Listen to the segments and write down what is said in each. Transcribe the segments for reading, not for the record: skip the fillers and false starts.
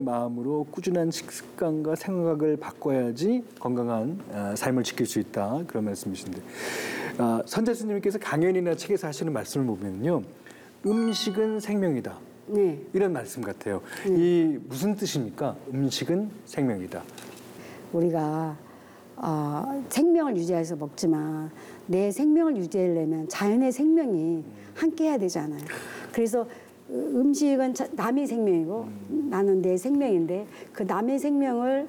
마음으로 꾸준한 식습관과 생각을 바꿔야지 건강한 삶을 지킬 수 있다. 그런 말씀이신데 선재 스님께서 강연이나 책에서 하시는 말씀을 보면요. 음식은 생명이다. 네. 이런 말씀 같아요. 이 무슨 뜻입니까? 음식은 생명이다. 우리가 생명을 유지해서 먹지만 내 생명을 유지하려면 자연의 생명이 함께 해야 되잖아요. 그래서 음식은 남의 생명이고 나는 내 생명인데 그 남의 생명을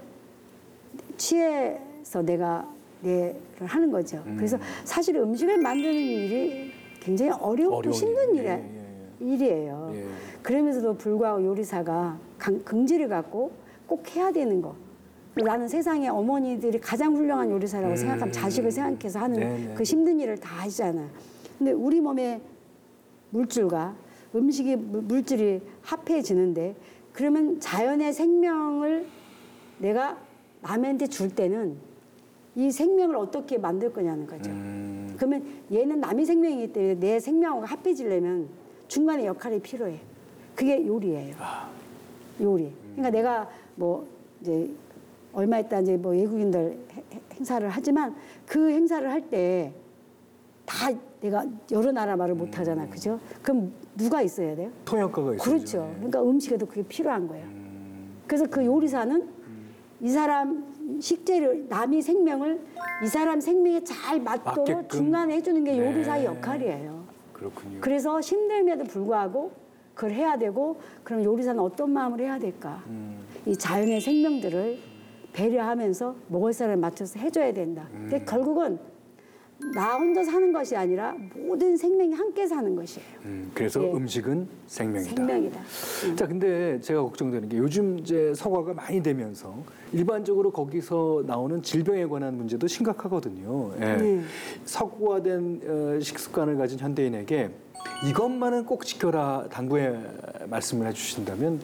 취해서 내가 내를 하는 거죠. 그래서 사실 음식을 만드는 일이 굉장히 어렵고 힘든 일이에요. 예. 그러면서도 불구하고 요리사가 긍지를 갖고 꼭 해야 되는 거. 나는 세상에 어머니들이 가장 훌륭한 요리사라고 생각하면 자식을 생각해서 하는 그 힘든 일을 다 하시잖아요. 근데 우리 몸의 물질과 음식이 물질이 합해지는데 그러면 자연의 생명을 내가 남한테 줄 때는 이 생명을 어떻게 만들 거냐는 거죠. 그러면 얘는 남의 생명이기 때문에 내 생명하고 합해지려면 중간에 역할이 필요해. 그게 요리예요. 요리. 그러니까 내가 뭐 이제 얼마 있다 이제 뭐 외국인들 행사를 하지만 그 행사를 할 때 다 내가 여러 나라 말을 못 하잖아, 그죠? 그럼 누가 있어야 돼요? 통역가가 있어야죠. 그렇죠. 그러니까 음식에도 그게 필요한 거예요. 그래서 그 요리사는 이 사람 식재료, 남의 생명을 이 사람 생명에 잘 맞도록 맞게끔. 중간에 해주는 게 요리사의 역할이에요. 그렇군요. 그래서 힘듦에도 불구하고 그걸 해야 되고 그럼 요리사는 어떤 마음으로 해야 될까? 이 자연의 생명들을 배려하면서 먹을 사람에 맞춰서 해줘야 된다. 근데 결국은 나 혼자 사는 것이 아니라 모든 생명이 함께 사는 것이에요. 그래서 예. 음식은 생명이다. 생명이다. 자, 근데 제가 걱정되는 게 요즘 이제 서구화가 많이 되면서 일반적으로 거기서 나오는 질병에 관한 문제도 심각하거든요. 예. 서구화된 식습관을 가진 현대인에게 이것만은 꼭 지켜라 당부의 말씀을 해주신다면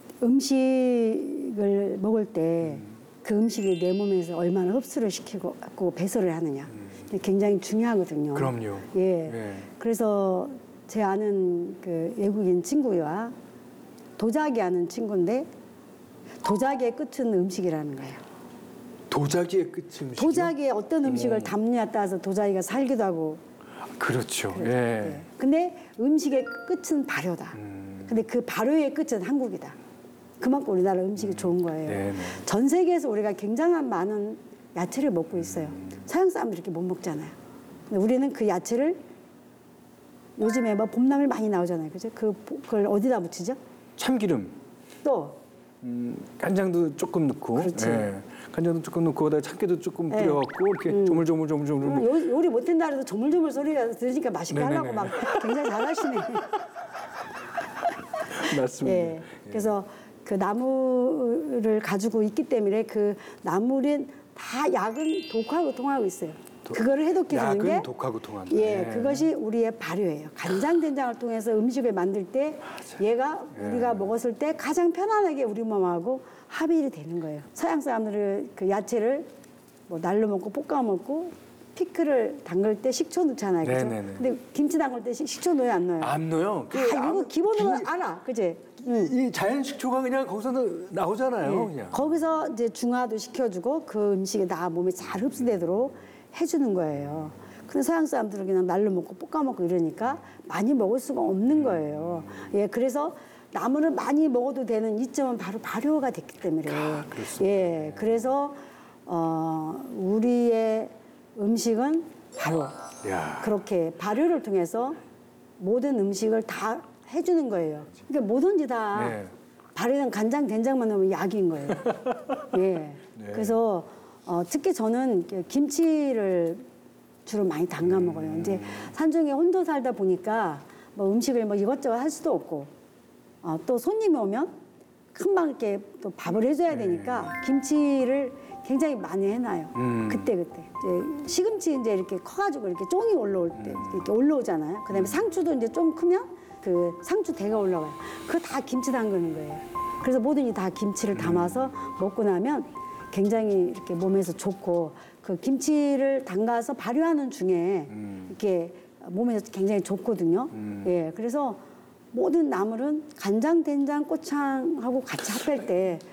음식을 먹을 때 그 음식이 내 몸에서 얼마나 흡수를 시키고 배설을 하느냐. 굉장히 중요하거든요. 그럼요. 예. 예. 그래서 제 아는 그 외국인 친구와 도자기 하는 친구인데 도자기의 끝은 음식이라는 거예요. 도자기의 끝이 음식이요? 도자기에 어떤 음식을 담느냐에 따라서 도자기가 살기도 하고. 그렇죠. 그래요. 예. 예. 근데 음식의 끝은 발효다. 근데 그 발효의 끝은 한국이다. 그만큼 우리나라 음식이 좋은 거예요. 네네. 전 세계에서 우리가 굉장한 많은 야채를 먹고 있어요. 서양 사람들이 이렇게 못 먹잖아요. 근데 우리는 그 야채를 요즘에 뭐 봄나물 많이 나오잖아요. 그죠? 그걸 어디다 묻히죠? 참기름. 또 간장도 조금 넣고. 그렇지. 예. 간장도 조금 넣고 거기다 참기도 조금 네. 뿌려갖고 이렇게 조물조물조물조물. 요리 못한다 그래도 조물조물 소리가 들으니까 맛있게 하려고 막 굉장히 잘하시네. 맞습니다. 예. 그래서 그 나무를 가지고 있기 때문에 그 나물은 다 약은 독하고 통하고 있어요. 그거를 해독해 주는 게 약은 독하고 통한다. 예, 그것이 우리의 발효예요. 간장 된장을 통해서 음식을 만들 때 얘가 우리가 먹었을 때 가장 편안하게 우리 몸하고 합일이 되는 거예요. 서양 사람들은 그 야채를 뭐 날로 먹고 볶아 먹고 피클을 담글 때 식초 넣잖아요. 그죠? 네네네. 근데 김치 담글 때 식초 넣어요, 안 넣어요? 안 넣어요. 이거 기본으로 알아. 그지? 이 자연 식초가 그냥 거기서 나오잖아요. 그냥. 거기서 이제 중화도 시켜주고 그 음식이 나 몸에 잘 흡수되도록 해주는 거예요. 근데 서양 사람들은 그냥 날로 먹고 볶아 먹고 이러니까 많이 먹을 수가 없는 거예요. 예, 그래서 나물을 많이 먹어도 되는 이점은 바로 발효가 됐기 때문에. 그렇습니다. 예, 그래서 우리의 음식은 발효. 야. 그렇게 발효를 통해서 모든 음식을 다 해주는 거예요. 그러니까 뭐든지 다 네. 발효된 간장, 된장만 넣으면 약인 거예요. 예. 네. 그래서 특히 저는 김치를 주로 많이 담가 먹어요. 이제 산중에 혼자 살다 보니까 뭐 음식을 뭐 이것저것 할 수도 없고 또 손님이 오면 금방 이렇게 또 밥을 해줘야 되니까 김치를 굉장히 많이 해놔요. 그때 이제 시금치 이제 이렇게 커가지고 이렇게 쫑이 올라올 때 이렇게 올라오잖아요. 그다음에 상추도 이제 좀 크면 그 상추 대가 올라가요. 그거 다 김치 담그는 거예요. 그래서 뭐든지 다 김치를 담아서 먹고 나면 굉장히 이렇게 몸에서 좋고 그 김치를 담가서 발효하는 중에 이렇게 몸에서 굉장히 좋거든요. 예, 그래서 모든 나물은 간장, 된장, 고창하고 같이 합할 때